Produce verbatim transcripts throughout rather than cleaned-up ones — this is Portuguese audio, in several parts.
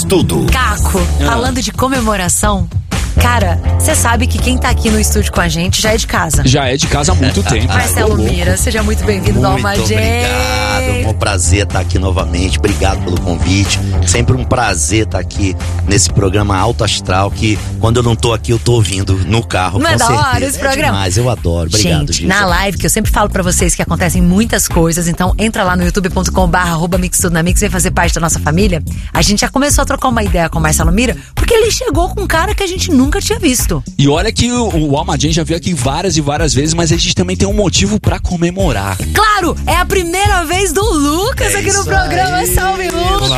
tudo. Caco, Ah. falando de comemoração, cara, você sabe que quem tá aqui no estúdio com a gente já é de casa. Já é de casa há muito tempo. Marcelo Ô, louco. Mira, seja muito bem-vindo ao Muito Alma Jam. obrigado, é um prazer estar aqui novamente. Obrigado pelo convite. Sempre um prazer estar aqui nesse programa Alto Astral, que quando eu não tô aqui eu tô ouvindo no carro. Não com é da hora certeza. esse programa? É demais, eu adoro. Obrigado, Gente, Gisa. na live, que eu sempre falo pra vocês que acontecem muitas coisas, então entra lá no youtube ponto com barra arroba mix tudo na mix, vem fazer parte da nossa família. A gente já começou a trocar uma ideia com o Marcelo Mira, porque ele chegou com um cara que a gente nunca tinha visto. E olha que o, o Alma Jam já veio aqui várias e várias vezes, mas a gente também tem um motivo pra comemorar. Claro, é a primeira vez do Lucas É aqui no isso programa. aí. Salve, Lucas!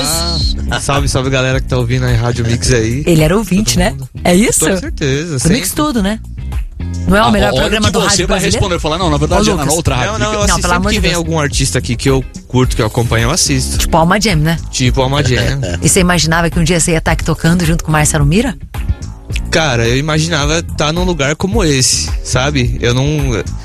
Olá. Salve, salve galera que tá ouvindo aí Rádio Mix aí. Ele era ouvinte, Todo né? mundo. É isso? Com certeza. Do sempre. Mix Tudo, né? Não é o Ah, melhor olha programa que do você rádio vai brasileiro? responder, falar, não, na verdade Ô, é na Lucas. outra rádio. Não, não, eu Não, assisto pelo amor sempre de que vem Deus. algum artista aqui que eu curto, que eu acompanho, eu assisto. Tipo Alma Jam, né? Tipo Alma Jam. E você imaginava que um dia você ia estar aqui tocando junto com o Marcelo Mira? Cara, eu imaginava estar num lugar como esse, sabe? Eu não,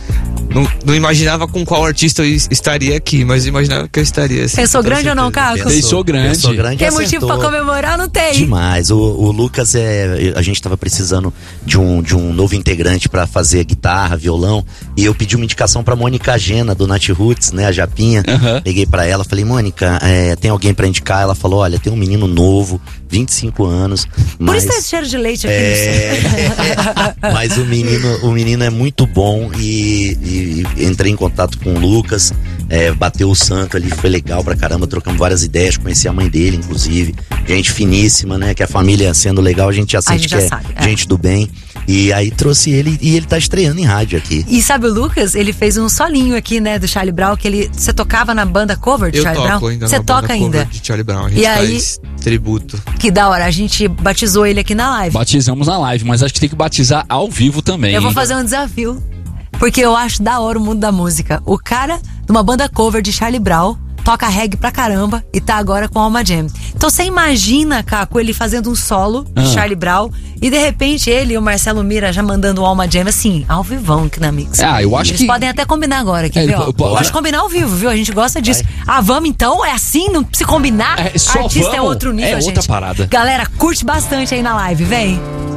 não, não imaginava com qual artista eu is- estaria aqui, mas eu imaginava que eu estaria assim. Pensou com toda grande ou não, certeza. Caco? Pensou grande. Pensou grande. Tem acertou. motivo pra comemorar? Não tem. Demais. O, o Lucas é. A gente tava precisando de um, de um novo integrante pra fazer guitarra, violão. E eu pedi uma indicação pra Mônica Gena, do Nat Roots, né? A Japinha. Aham. Liguei pra ela, falei, Mônica, é, tem alguém pra indicar? Ela falou: olha, tem um menino novo, vinte e cinco anos. Por Mas, isso tá esse cheiro de leite aqui. é, mas o menino, o menino é muito bom e, e- e entrei em contato com o Lucas, é, bateu o santo ali, foi legal pra caramba, trocamos várias ideias, conheci a mãe dele, inclusive, gente finíssima, né, que a família sendo legal, a gente já sente gente que já é sabe, é. gente do bem, e aí trouxe ele, e ele tá estreando em rádio aqui. E sabe o Lucas? Ele fez um solinho aqui, né, do Charlie Brown, que ele... Você tocava na banda cover do Eu Charlie toco Brown? ainda Você na toca banda ainda? cover de Charlie Brown. A gente E aí- faz tributo. Que da hora, a gente batizou ele aqui na live. Batizamos na live, mas acho que tem que batizar ao vivo também. Eu vou hein? fazer um desafio, porque eu acho da hora o mundo da música. O cara de uma banda cover de Charlie Brown toca reggae pra caramba e tá agora com Alma Jam. Então você imagina, Caco, ele fazendo um solo de Ah. Charlie Brown e de repente ele e o Marcelo Mira já mandando o Alma Jam assim, ao vivão aqui na Mix. Ah, eu acho Eles que- podem até combinar agora, quer É, ver? Ó? po- po- Pode combinar ao vivo, viu? A gente gosta disso. Ah, vamos então? É assim? Não se combinar? É, só Artista é vamos? outro nível, É gente. outra parada. Galera, curte bastante aí na live, vem.